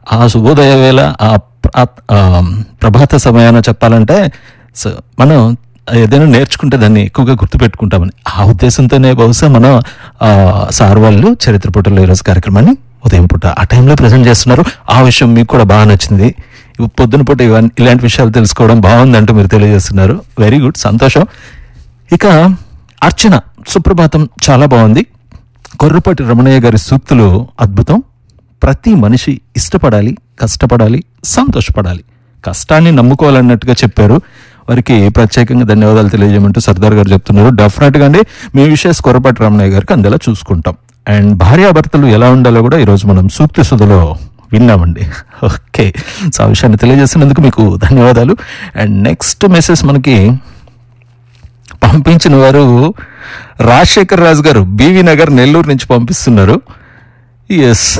ఆ శుభోదయ వేళ ప్రభాత సమయాన చెప్పాలంటే మనం ఏదైనా నేర్చుకుంటే దాన్ని ఎక్కువగా గుర్తుపెట్టుకుంటామని ఆ ఉద్దేశంతోనే బహుశా మనం సార్ వాళ్ళు చరిత్ర పుటల్లో ఈరోజు కార్యక్రమాన్ని ఉదయం పూట ఆ టైంలో ప్రజెంట్ చేస్తున్నారు. ఆ విషయం మీకు కూడా బాగా నచ్చింది. పొద్దున పూట ఇలాంటి విషయాలు తెలుసుకోవడం బాగుందంటూ మీరు తెలియజేస్తున్నారు. వెరీ గుడ్, సంతోషం. ఇక అర్చన సుప్రభాతం చాలా బాగుంది. కొర్రపాటి రమణయ్య గారి సూక్తులు అద్భుతం. ప్రతి మనిషి ఇష్టపడాలి, కష్టపడాలి, సంతోషపడాలి, కష్టాన్ని నమ్ముకోవాలన్నట్టుగా చెప్పారు. వారికి ప్రత్యేకంగా ధన్యవాదాలు తెలియజేయమంటూ సర్దార్ గారు చెప్తున్నారు. డెఫినెట్గా అండి మీ విషయస్ కొర్రపాటి రమణయ్య గారికి అందేలా చూసుకుంటాం. అండ్ భార్యాభర్తలు ఎలా ఉండాలో కూడా ఈరోజు మనం సూక్తి సుధలో విన్నామండి. ఓకే, సో ఆ విషయాన్ని తెలియజేసినందుకు మీకు ధన్యవాదాలు. అండ్ నెక్స్ట్ మెసేజ్ మనకి పంపించిన వారు రాజశేఖర్ రాజు గారు బీవీ నగర్ నెల్లూరు నుంచి పంపిస్తున్నారు. ఎస్,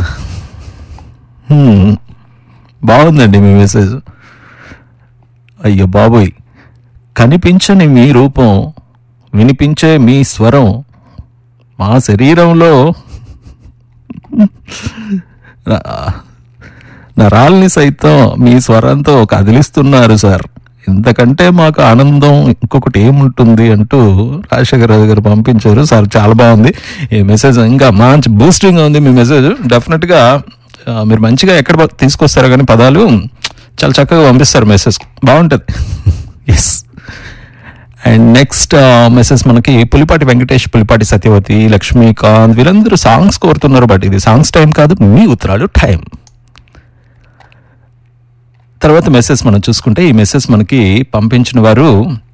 బాగుందండి మీ మెసేజ్. అయ్యో బాబోయ్, కనిపించని మీ రూపం, వినిపించే మీ స్వరం మా శరీరంలో నరాల్ని సైతం మీ స్వరంతో కదిలిస్తున్నారు సార్. ఇంతకంటే మాకు ఆనందం ఇంకొకటి ఏముంటుంది అంటూ రాజశేఖర రాజు గారు పంపించారు. సార్ చాలా బాగుంది ఈ మెసేజ్, ఇంకా మంచి బూస్టింగ్ ఉంది మీ మెసేజ్. డెఫినెట్గా మీరు మంచిగా ఎక్కడ తీసుకొస్తారో కానీ పదాలు చాలా చక్కగా పంపిస్తారు. మెసేజ్ బాగుంటుంది. ఎస్. అండ్ నెక్స్ట్ మెసేజ్ మనకి పులిపాటి వెంకటేష్, పులిపాటి సత్యవతి, లక్ష్మీకాంత్ వీళ్ళందరూ సాంగ్స్ కోరుతున్నారు. బట్ ఇది సాంగ్స్ టైం కాదు, మీ ఉత్తరాలు టైం. తర్వాత మెసేజ్ మనం చూసుకుంటే ఈ మెసేజ్ మనకి పంపించిన వారు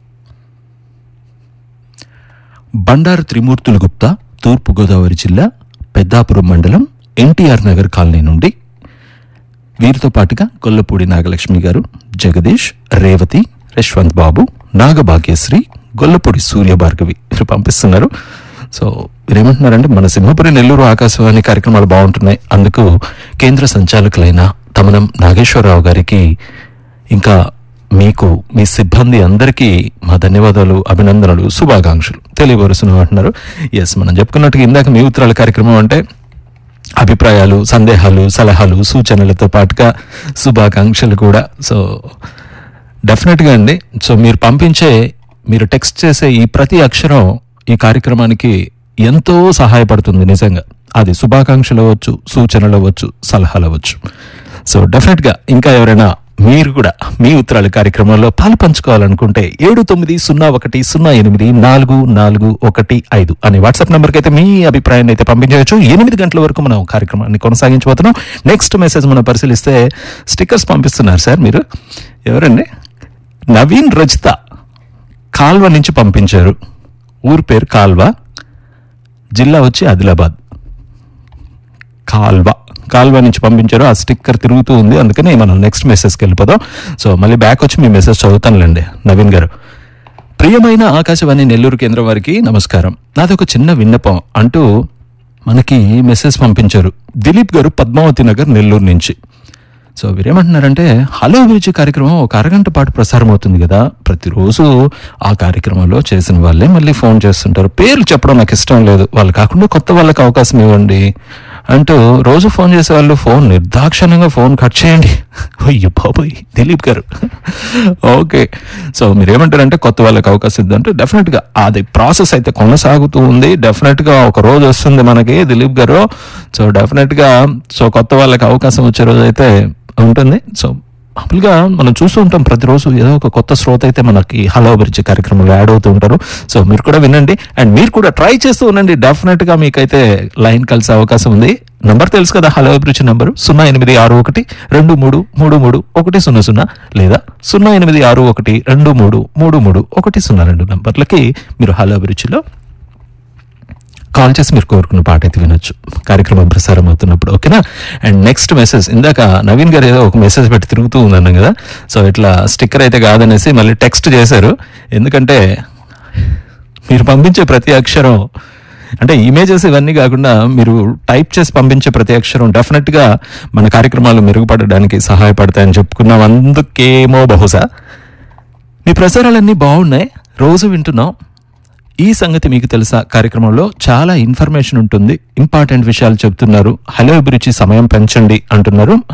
బండారు త్రిమూర్తులు గుప్తా, తూర్పుగోదావరి జిల్లా పెద్దాపురం మండలం ఎన్టీఆర్ నగర్ కాలనీ నుండి. వీరితో పాటుగా గొల్లపూడి నాగలక్ష్మి గారు, జగదీష్, రేవతి, యశ్వంత్ బాబు, నాగభాగ్యశ్రీ, గొల్లపూడి సూర్యభార్గవి వీరు పంపిస్తున్నారు. సో వీరేమంటున్నారంటే మన సింహపురి నెల్లూరు ఆకాశవాణి కార్యక్రమాలు బాగుంటున్నాయి, అందుకు కేంద్ర సంచాలకులైన తమనం నాగేశ్వరరావు గారికి ఇంకా మీకు మీ సిబ్బంది అందరికీ మా ధన్యవాదాలు, అభినందనలు, శుభాకాంక్షలు తెలియపరుస్తున్నాం అంటున్నారు. ఎస్, మనం చెప్పుకున్నట్టుగా ఇందాక మీ ఉత్తరాల కార్యక్రమం అంటే అభిప్రాయాలు, సందేహాలు, సలహాలు, సూచనలతో పాటుగా శుభాకాంక్షలు కూడా. సో డెఫినెట్గా అండి, సో మీరు టెక్స్ట్ చేసే ఈ ప్రతి అక్షరం ఈ కార్యక్రమానికి ఎంతో సహాయపడుతుంది నిజంగా. అది శుభాకాంక్షలు అవ్వచ్చు, సూచనలు అవ్వచ్చు, సలహాలు అవ్వచ్చు. సో డెఫినెట్గా ఇంకా ఎవరైనా మీరు కూడా మీ ఉత్తరాల కార్యక్రమంలో పాలు పంచుకోవాలనుకుంటే 7901084415 అనే వాట్సాప్ నెంబర్కి అయితే మీ అభిప్రాయాన్ని అయితే పంపించవచ్చు. 8 గంటల వరకు మనం కార్యక్రమాన్ని కొనసాగించబోతున్నాం. నెక్స్ట్ మెసేజ్ మనం పరిశీలిస్తే స్టిక్కర్స్ పంపిస్తున్నారు సార్. మీరు ఎవరండి? నవీన్ రజిత కాల్వ నుంచి పంపించారు. ఊరు పేరు కాల్వ, జిల్లా వచ్చి ఆదిలాబాద్. కాల్వ నుంచి పంపించారు. ఆ స్టిక్కర్ తిరుగుతూ ఉంది, అందుకని మనం నెక్స్ట్ మెసేజ్కి వెళ్ళిపోదాం. సో మళ్ళీ బ్యాక్ వచ్చి మీ మెసేజ్ చదువుతానులేండి. నవీన్ గారు, ప్రియమైన ఆకాశవాణి నెల్లూరు కేంద్రం వారికి నమస్కారం. నాది ఒక చిన్న విన్నపం అంటూ మనకి మెసేజ్ పంపించారు దిలీప్ గారు, పద్మావతి నగర్ నెల్లూరు నుంచి. సో వీరేమంటున్నారంటే హలో అభిరుచి కార్యక్రమం ఒక అరగంట పాటు ప్రసారం అవుతుంది కదా, ప్రతిరోజు ఆ కార్యక్రమంలో చేసిన వాళ్ళే మళ్ళీ ఫోన్ చేస్తుంటారు. పేర్లు చెప్పడం నాకు ఇష్టం లేదు, వాళ్ళు కాకుండా కొత్త వాళ్ళకి అవకాశం ఇవ్వండి అంటూ రోజు ఫోన్ చేసే వాళ్ళు ఫోన్ నిర్దాక్షిణ్యంగా ఫోన్ కట్ చేయండి. అయ్యో బాబోయ్ దిలీప్ గారు. ఓకే, సో మీరేమంటారంటే కొత్త వాళ్ళకి అవకాశం ఇద్దంటే డెఫినెట్గా అది ప్రాసెస్ అయితే కొనసాగుతూ ఉంది. డెఫినెట్గా ఒక రోజు వస్తుంది మనకి దిలీప్ గారు. సో డెఫినెట్గా సో కొత్త వాళ్ళకి అవకాశం వచ్చే రోజు అయితే ఉంటుంది. సో మామూలుగా మనం చూస్తూ ఉంటాం ప్రతిరోజు ఏదో ఒక కొత్త శ్రోత అయితే మనకి హలో అభిరుచి కార్యక్రమంలో యాడ్ అవుతూ ఉంటారు. సో మీరు కూడా వినండి అండ్ మీరు కూడా ట్రై చేస్తూ ఉండండి. డెఫినెట్గా మీకైతే లైన్ కలిసే అవకాశం ఉంది. నంబర్ తెలుసు కదా, హలో అభిరుచి నంబరు 086123333100 లేదా 086123333102 నంబర్లకి మీరు హలో అభిరుచిలో కాల్ చేసి మీరు కోరుకున్న పాట అయితే వినొచ్చు కార్యక్రమం ప్రసారం అవుతున్నప్పుడు. ఓకేనా? అండ్ నెక్స్ట్ మెసేజ్, ఇందాక నవీన్ గారు ఏదో ఒక మెసేజ్ పెట్టి తిరుగుతూ ఉందన్నాం కదా, సో ఇట్లా స్టిక్కర్ అయితే కాదనేసి మళ్ళీ టెక్స్ట్ చేశారు. ఎందుకంటే మీరు పంపించే ప్రతి అక్షరం అంటే ఇమేజెస్ ఇవన్నీ కాకుండా మీరు టైప్ చేసి పంపించే ప్రతి అక్షరం డెఫినెట్గా మన కార్యక్రమాలు మెరుగుపడడానికి సహాయపడతాయని చెప్పుకున్నాం. అందుకేమో బహుశా మీ ప్రసారాలన్నీ బాగున్నాయి, రోజు వింటున్నాం. ఈ సంగతి మీకు తెలుసా కార్యక్రమంలో చాలా ఇన్ఫర్మేషన్ ఉంటుంది, ఇంపార్టెంట్ విషయాలు చెప్తున్నారు. హలో అభిరుచి సమయం పెంచండి అంటున్నారు.